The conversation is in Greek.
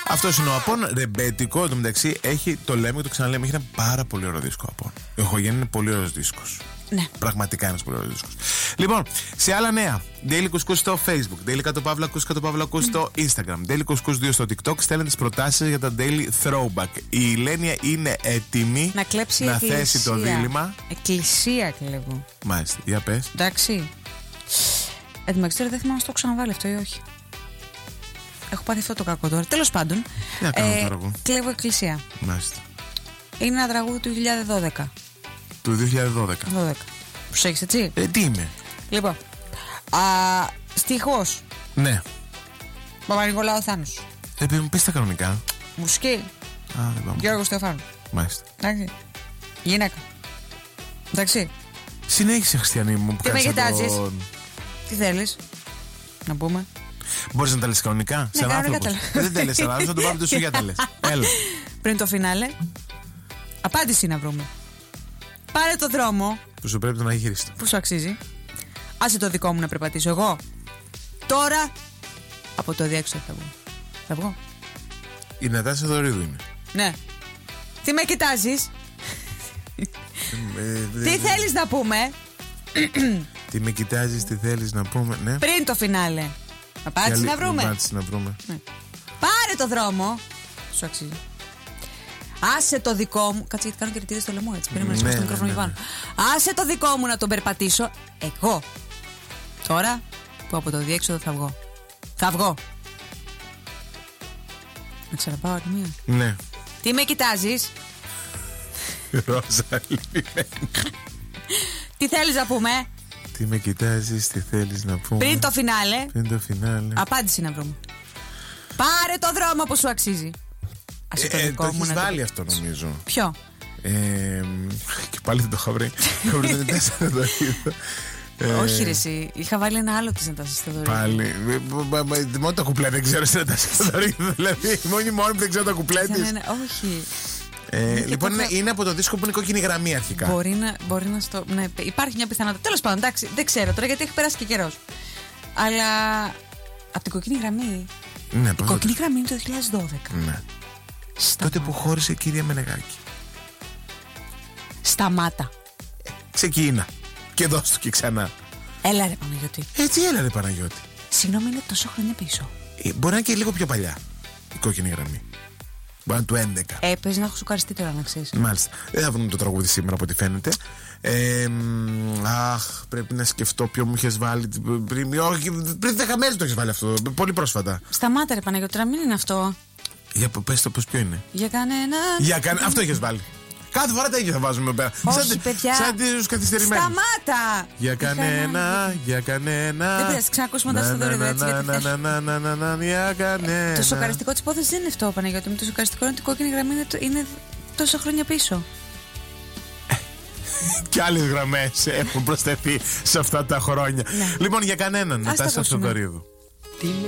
Αυτό είναι ο Απών, ρεμπέτικο. Εν τω μεταξύ έχει, το λέμε και το ξαναλέμε, έχει ένα πάρα πολύ ωραίο δίσκο Απών. Ο Εχογέννη είναι πολύ ωραίος δίσκος. Ναι. Πραγματικά είναι πολύ ωραίος δίσκος. Λοιπόν, σε άλλα νέα. Daily Couscous στο Facebook, Daily _Couscous στο Instagram, Daily Couscous 2 στο TikTok. Στέλνετε τις προτάσεις για τα Daily Throwback. Η Λένια είναι έτοιμη να κλέψει να εκκλησία. Θέσει το δίλημμα. Εκκλησία κλέβω. Μάλιστα, για πες. Εντάξει. Εντάξει, τώρα δεν θυμάμαι αν το ξαναβάλει αυτό ή όχι. Έχω πάθει αυτό το κακό τώρα. Τέλος πάντων. Κλέβω εκκλησία. Μάλιστα. Είναι ένα τραγούδι του 2012. Του 2012. Προσέχεις, έτσι. Τι είμαι. Λοιπόν. Στιχός. Ναι. Παπα-Νικολάου Θάνος. Μου πες τα κανονικά. Μουσική. Δεν πάμε. Γιώργος Στεφάνου. Μάλιστα. Εντάξει. Γυναίκα. Εντάξει. Συνέχισε, Χριστιανή μου, που κάνεις τον... Τι θέλεις να πούμε. Μπορείς να τα λες κανονικά, σαν άνθρωπος. Δεν τα λες σαν άνθρωπος, θα το πάμε το σου για τα λες. Έλα. Πριν το φινάλε, απάντηση να βρούμε. Πάρε το δρόμο που σου πρέπει να γυρίσεις. Που σου αξίζει. Άσε το δικό μου να περπατήσω εγώ. Τώρα από το διέξοδο θα βγω. Θα βγω. Η Νατάσα Δωρίδου είναι. Ναι. Τι με κοιτάζεις? Τι θέλεις να πούμε? Τι με κοιτάζεις, τι θέλεις να πούμε, ναι. Πριν το φινάλε. Απάντηση να βρούμε. Απάντηση να βρούμε. Ναι. Πάρε το δρόμο. Σου αξίζει. Άσε το δικό μου. Κάτσε γιατί κάνω και ρητίδες στο λαιμό, έτσι. Πήραμε να σηκώσω το μικρόφωνο πάνω. Άσε το δικό μου να τον περπατήσω εγώ. Τώρα που από το διέξοδο θα βγω. Θα βγω. Να ξαναπάω άλλη μία. Ναι. Τι με κοιτάζεις? Ροζαλή. Τι θέλεις να πούμε? Τι με κοιτάζεις, τι θέλεις να πούμε. Πριν το φινάλε. Πριν το φινάλε. Απάντηση να βρούμε. Πάρε το δρόμο που σου αξίζει. Το έχεις βάλει αυτό νομίζω. Ποιο? Και πάλι δεν το είχα βρει. Όχι ρε εσύ, είχα βάλει ένα άλλο της Νατάσας Θεοδωρίδου. Πάλι, μόνο τα κουπλέ δεν ξέρω της Νατάσας Θεοδωρίδου. Δηλαδή, μόνο που δεν ξέρω τα κουπλέ της. Όχι. Λοιπόν, είναι από το δίσκο που είναι κόκκινη γραμμή αρχικά. Μπορεί να στο. Ναι, υπάρχει μια πιθανότητα. Τέλος πάντων, εντάξει, δεν ξέρω τώρα γιατί έχει περάσει και καιρός. Αλλά από την κόκκινη γραμμή. Ναι, η κόκκινη γραμμή είναι το 2012. Ναι. Τότε που χώρισε η κυρία Μενεγάκη. Σταμάτα. Ξεκίνα. Και δώσ' του και ξανά. Έλα ρε Παναγιώτη. Έτσι, έλα ρε Παναγιώτη. Συγγνώμη, είναι τόσο χρόνια πίσω. Μπορεί να είναι και λίγο πιο παλιά η κόκκινη γραμμή. Μπορεί να είναι του 11. Παίζει να έχω σοκαριστεί τώρα, να ξέρεις. Μάλιστα. Δεν θα βρούμε το τραγούδι σήμερα από ό,τι φαίνεται. Πρέπει να σκεφτώ ποιο μου είχες βάλει πριν 10 μέρες το έχεις βάλει αυτό. Πολύ πρόσφατα. Σταμάτα ρε Παναγιώτη, τώρα μην είναι αυτό. Για πες το, ποιο είναι. Για κανένα. Αυτό έχεις βάλει. Κάθε φορά τα ίδια θα βάζουμε πέρα. Όχι, παιδιά. Σαν τους καθυστερημένους. Σταμάτα! Για κανένα, για κανένα. Δεν πειράζει, ξανακούσουμε τα Θεοδωρίδου έτσι. Για κανένα. Το σοκαριστικό της υπόθεσης δεν είναι αυτό, Παναγιώτη. Το σοκαριστικό είναι ότι η κόκκινη γραμμή είναι τόσα χρόνια πίσω. Και άλλες γραμμές έχουν προσθεθεί σε αυτά τα χρόνια. Λοιπόν, για κανέναν. Νατάσα Θεοδωρίδου.